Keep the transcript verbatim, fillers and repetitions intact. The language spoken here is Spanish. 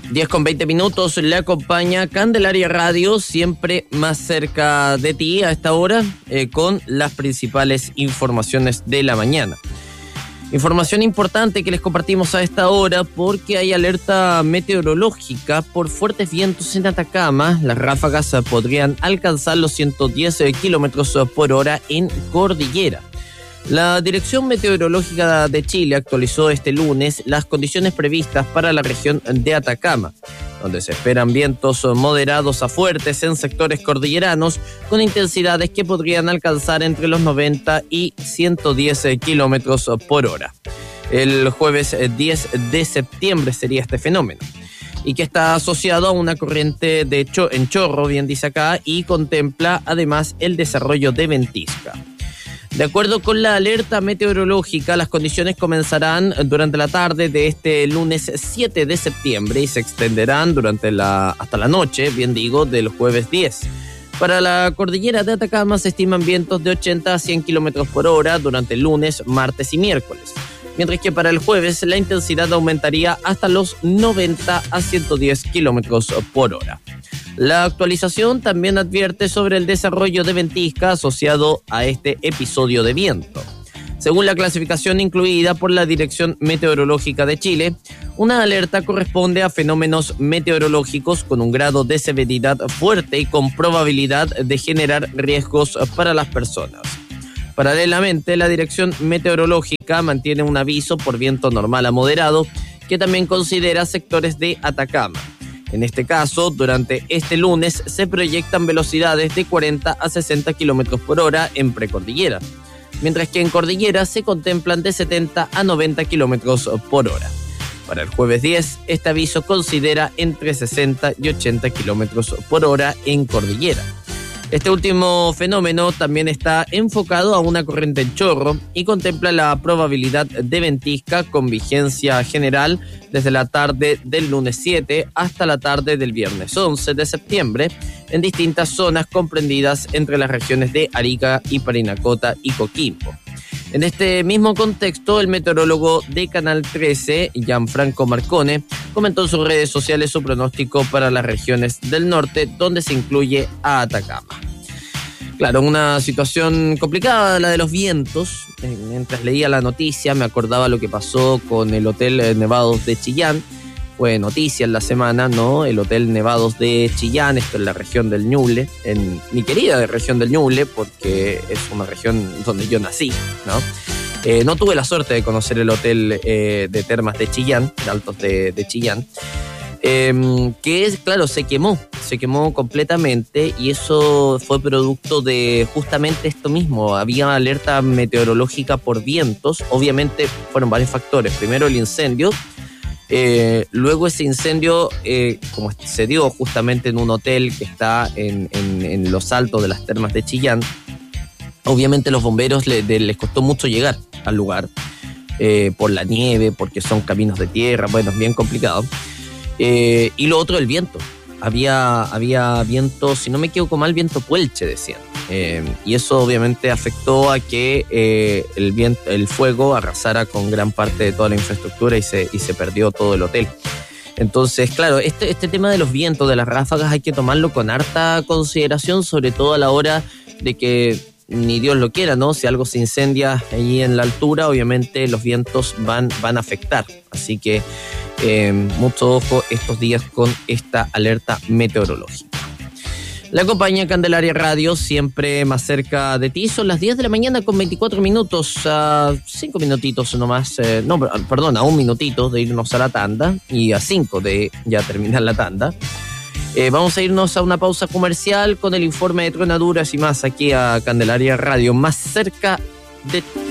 diez con veinte minutos, le acompaña Candelaria Radio, siempre más cerca de ti a esta hora, eh, con las principales informaciones de la mañana. Información importante que les compartimos a esta hora porque hay alerta meteorológica por fuertes vientos en Atacama. Las ráfagas podrían alcanzar los ciento diez kilómetros por hora en Cordillera. La Dirección Meteorológica de Chile actualizó este lunes las condiciones previstas para la región de Atacama, donde se esperan vientos moderados a fuertes en sectores cordilleranos con intensidades que podrían alcanzar entre los noventa y ciento diez kilómetros por hora. El jueves diez de septiembre sería este fenómeno, y que está asociado a una corriente de hecho en chorro, bien dice acá, y contempla además el desarrollo de ventisca. De acuerdo con la alerta meteorológica, las condiciones comenzarán durante la tarde de este lunes siete de septiembre y se extenderán durante la, hasta la noche, bien digo, del jueves diez. Para la cordillera de Atacama se estiman vientos de ochenta a cien kilómetros por hora durante el lunes, martes y miércoles, mientras que para el jueves la intensidad aumentaría hasta los noventa a ciento diez kilómetros por hora. La actualización también advierte sobre el desarrollo de ventisca asociado a este episodio de viento. Según la clasificación incluida por la Dirección Meteorológica de Chile, una alerta corresponde a fenómenos meteorológicos con un grado de severidad fuerte y con probabilidad de generar riesgos para las personas. Paralelamente, la Dirección Meteorológica mantiene un aviso por viento normal a moderado que también considera sectores de Atacama. En este caso, durante este lunes se proyectan velocidades de cuarenta a sesenta kilómetros por hora en precordillera, mientras que en cordillera se contemplan de setenta a noventa kilómetros por hora. Para el jueves diez, este aviso considera entre sesenta y ochenta kilómetros por hora en cordillera. Este último fenómeno también está enfocado a una corriente en chorro y contempla la probabilidad de ventisca con vigencia general desde la tarde del lunes siete hasta la tarde del viernes once de septiembre en distintas zonas comprendidas entre las regiones de Arica y Parinacota y Coquimbo. En este mismo contexto, el meteorólogo de Canal trece, Gianfranco Marcone, comentó en sus redes sociales su pronóstico para las regiones del norte, donde se incluye a Atacama. Claro, una situación complicada la de los vientos. Mientras leía la noticia me acordaba lo que pasó con el Hotel Nevados de Chillán. Fue noticia en la semana, ¿no? El Hotel Nevados de Chillán, esto en la región del Ñuble, en mi querida región del Ñuble, porque es una región donde yo nací, ¿no? Eh, no tuve la suerte de conocer el hotel eh, de termas de Chillán, de Altos de, de Chillán, eh, que es, claro, se quemó, se quemó completamente y eso fue producto de justamente esto mismo. Había alerta meteorológica por vientos, obviamente fueron varios factores. Primero el incendio. Eh, luego ese incendio, eh, como se dio justamente en un hotel que está en, en, en los altos de las termas de Chillán, obviamente los bomberos le, de, les costó mucho llegar al lugar, eh, por la nieve, porque son caminos de tierra, bueno, es bien complicado. Eh, y lo otro, el viento. Había, había viento, si no me equivoco mal, viento puelche, decían. Eh, y eso obviamente afectó a que eh, el, viento, el fuego arrasara con gran parte de toda la infraestructura y se, y se perdió todo el hotel. Entonces, claro, este, este tema de los vientos, de las ráfagas, hay que tomarlo con harta consideración, sobre todo a la hora de que, ni Dios lo quiera, ¿no? Si algo se incendia ahí en la altura, obviamente los vientos van, van a afectar. Así que eh, mucho ojo estos días con esta alerta meteorológica. La compañía Candelaria Radio, siempre más cerca de ti. Son las diez de la mañana con veinticuatro minutos, a cinco minutitos nomás, eh, no, perdón, a un minutito de irnos a la tanda y a cinco de ya terminar la tanda. Eh, vamos a irnos a una pausa comercial con el informe de tronaduras y más aquí a Candelaria Radio, más cerca de ti.